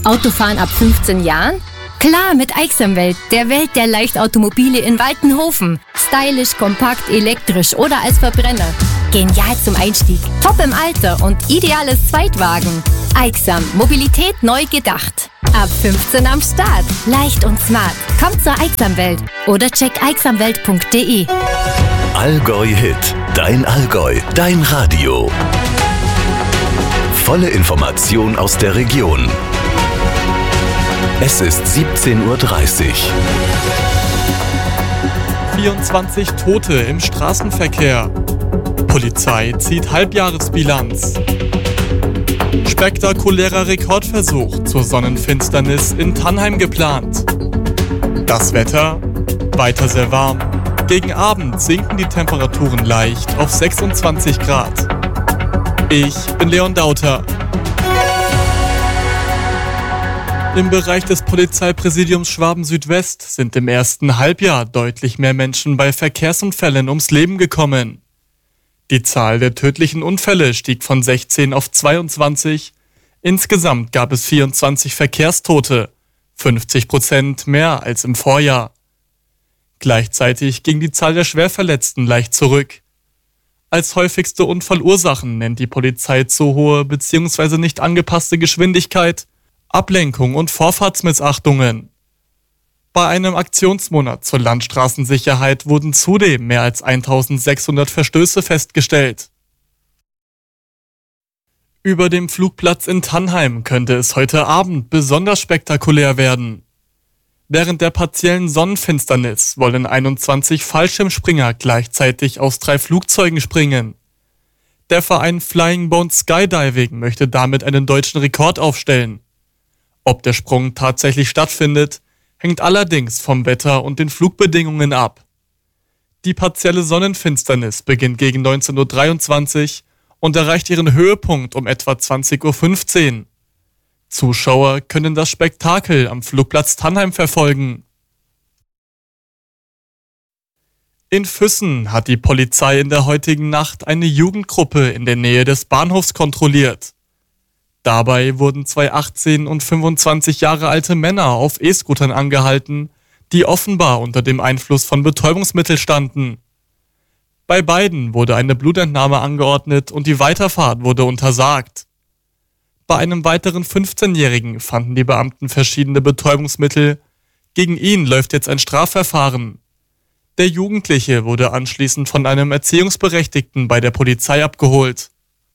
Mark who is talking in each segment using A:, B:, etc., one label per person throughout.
A: Autofahren ab 15 Jahren? Klar, mit Aixamwelt, der Welt der Leichtautomobile in Waltenhofen. Stylisch, kompakt, elektrisch oder als Verbrenner. Genial zum Einstieg, top im Alter und ideales Zweitwagen. Aixam, Mobilität neu gedacht. Ab 15 am Start. Leicht und smart. Kommt zur Aixamwelt oder check aixamwelt.de.
B: Allgäu Hit. Dein Allgäu. Dein Radio. Volle Information aus der Region. Es ist 17:30 Uhr.
C: 24 Tote im Straßenverkehr. Polizei zieht Halbjahresbilanz. Spektakulärer Rekordversuch zur Sonnenfinsternis in Tannheim geplant. Das Wetter? Weiter sehr warm. Gegen Abend sinken die Temperaturen leicht auf 26 Grad. Ich bin Leon Dauter. Im Bereich des Polizeipräsidiums Schwaben-Südwest sind im ersten Halbjahr deutlich mehr Menschen bei Verkehrsunfällen ums Leben gekommen. Die Zahl der tödlichen Unfälle stieg von 16 auf 22. Insgesamt gab es 24 Verkehrstote, 50% mehr als im Vorjahr. Gleichzeitig ging die Zahl der Schwerverletzten leicht zurück. Als häufigste Unfallursachen nennt die Polizei zu hohe bzw. nicht angepasste Geschwindigkeit, Ablenkung und Vorfahrtsmissachtungen. Bei einem Aktionsmonat zur Landstraßensicherheit wurden zudem mehr als 1600 Verstöße festgestellt. Über dem Flugplatz in Tannheim könnte es heute Abend besonders spektakulär werden. Während der partiellen Sonnenfinsternis wollen 21 Fallschirmspringer gleichzeitig aus 3 Flugzeugen springen. Der Verein Flying Bones Skydiving möchte damit einen deutschen Rekord aufstellen. Ob der Sprung tatsächlich stattfindet, hängt allerdings vom Wetter und den Flugbedingungen ab. Die partielle Sonnenfinsternis beginnt gegen 19:23 Uhr und erreicht ihren Höhepunkt um etwa 20:15 Uhr. Zuschauer können das Spektakel am Flugplatz Tannheim verfolgen. In Füssen hat die Polizei in der heutigen Nacht eine Jugendgruppe in der Nähe des Bahnhofs kontrolliert. Dabei wurden 2 18 und 25 Jahre alte Männer auf E-Scootern angehalten, die offenbar unter dem Einfluss von Betäubungsmitteln standen. Bei beiden wurde eine Blutentnahme angeordnet und die Weiterfahrt wurde untersagt. Bei einem weiteren 15-Jährigen fanden die Beamten verschiedene Betäubungsmittel. Gegen ihn läuft jetzt ein Strafverfahren. Der Jugendliche wurde anschließend von einem Erziehungsberechtigten bei der Polizei abgeholt.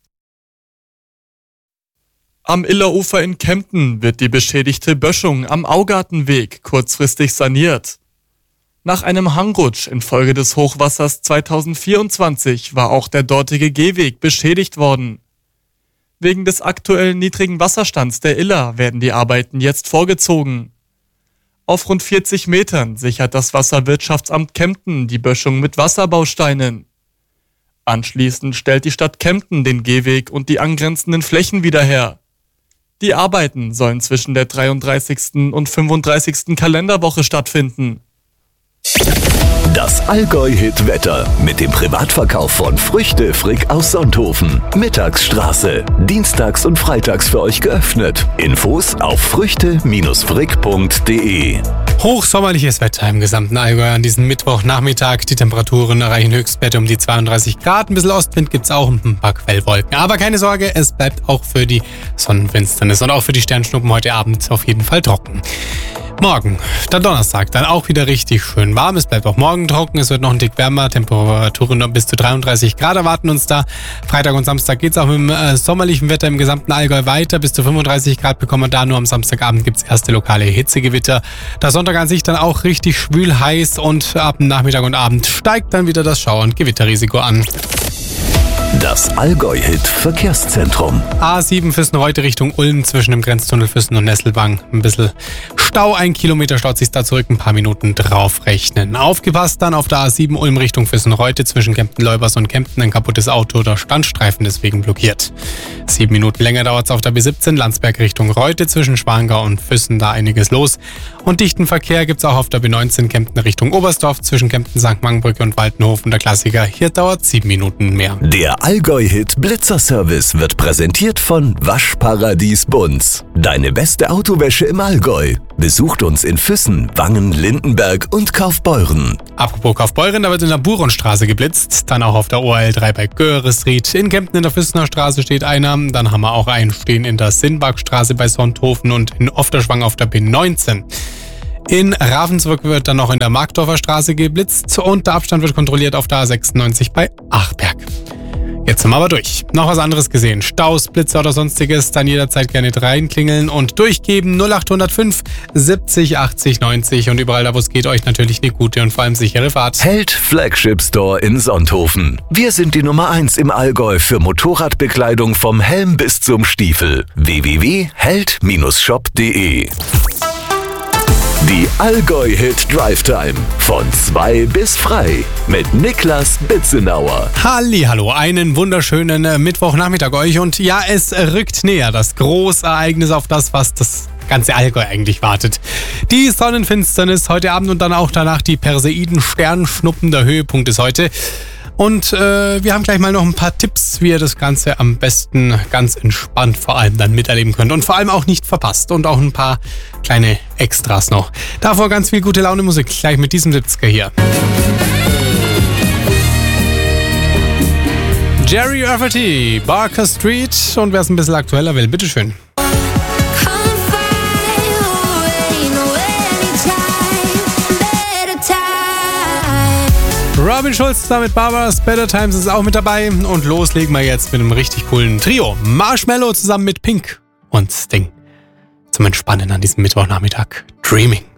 C: Am Illerufer in Kempten wird die beschädigte Böschung am Augartenweg kurzfristig saniert. Nach einem Hangrutsch infolge des Hochwassers 2024 war auch der dortige Gehweg beschädigt worden. Wegen des aktuellen niedrigen Wasserstands der Iller werden die Arbeiten jetzt vorgezogen. Auf rund 40 Metern sichert das Wasserwirtschaftsamt Kempten die Böschung mit Wasserbausteinen. Anschließend stellt die Stadt Kempten den Gehweg und die angrenzenden Flächen wieder her. Die Arbeiten sollen zwischen der 33. und 35. Kalenderwoche stattfinden.
B: Das Allgäu-Hit-Wetter mit dem Privatverkauf von Früchte Frick aus Sonthofen. Mittagsstraße. Dienstags und freitags für euch geöffnet. Infos auf früchte-frick.de.
D: Hochsommerliches Wetter im gesamten Allgäu an diesem Mittwochnachmittag. Die Temperaturen erreichen Höchstwerte um die 32 Grad. Ein bisschen Ostwind gibt es auch und ein paar Quellwolken. Aber keine Sorge, es bleibt auch für die Sonnenfinsternis und auch für die Sternschnuppen heute Abend auf jeden Fall trocken. Morgen, der Donnerstag, dann auch wieder richtig schön warm. Es bleibt auch morgen trocken, es wird noch ein Tick wärmer. Temperaturen noch bis zu 33 Grad erwarten uns da. Freitag und Samstag geht es auch mit dem sommerlichen Wetter im gesamten Allgäu weiter. Bis zu 35 Grad bekommen wir da. Nur am Samstagabend gibt es erste lokale Hitzegewitter. Der Sonntag an sich dann auch richtig schwül heiß und ab dem Nachmittag und Abend steigt dann wieder das Schauer- und Gewitterrisiko an.
B: Das Allgäu-Hit-Verkehrszentrum.
D: A7 Füssen-Reute Richtung Ulm zwischen dem Grenztunnel Füssen und Nesselwang. Ein bisschen Stau, 1 Kilometer staut sich da zurück, ein paar Minuten drauf rechnen. Aufgepasst dann auf der A7 Ulm Richtung Füssen-Reute zwischen Kempten-Leubers und Kempten. Ein kaputtes Auto oder Standstreifen deswegen blockiert. 7 Minuten länger dauert es auf der B17 Landsberg Richtung Reute zwischen Schwangau und Füssen, da einiges los. Und dichten Verkehr gibt es auch auf der B19 Kempten Richtung Oberstdorf zwischen Kempten, St. Mangenbrücke und Waltenhofen. Der Klassiker, hier dauert 7 Minuten mehr.
B: Der Der Allgäu-Hit Blitzer-Service wird präsentiert von Waschparadies Bunz. Deine beste Autowäsche im Allgäu. Besucht uns in Füssen, Wangen, Lindenberg und Kaufbeuren.
D: Apropos Kaufbeuren, da wird in der Buronstraße geblitzt, dann auch auf der ORL3 bei Göresried. In Kempten in der Füssener Straße steht einer, dann haben wir auch einen stehen in der Sinnbachstraße bei Sonthofen und in Ofterschwang auf der B19. In Ravensbrück wird dann noch in der Markdorfer Straße geblitzt und der Abstand wird kontrolliert auf der A96 bei Achberg. Jetzt sind wir aber durch. Noch was anderes gesehen. Staus, Blitzer oder sonstiges, dann jederzeit gerne reinklingeln und durchgeben 0805 70 80 90 und überall da, wo es geht, euch natürlich eine gute und vor allem sichere Fahrt.
B: Held Flagship Store in Sonthofen. Wir sind die Nummer 1 im Allgäu für Motorradbekleidung vom Helm bis zum Stiefel. www.held-shop.de. Die Allgäu-Hit Drive Time von 2 bis frei mit Niklas Bitzenauer.
D: Hallihallo, einen wunderschönen Mittwochnachmittag euch und ja, es rückt näher, das Großereignis, auf das, was das ganze Allgäu eigentlich wartet. Die Sonnenfinsternis heute Abend und dann auch danach die Perseiden-Sternschnuppen, der Höhepunkt ist heute. Und wir haben gleich mal noch ein paar Tipps, wie ihr das Ganze am besten ganz entspannt vor allem dann miterleben könnt und vor allem auch nicht verpasst und auch ein paar kleine Extras noch. Davor ganz viel gute Laune Musik, gleich mit diesem 70er hier. Jerry Rafferty, Barker Street und wer es ein bisschen aktueller will, bitteschön. Robin Schulz zusammen mit Barbara's Better Times ist auch mit dabei und los legen wir jetzt mit einem richtig coolen Trio. Marshmello zusammen mit Pink und Sting zum Entspannen an diesem Mittwochnachmittag. Dreaming.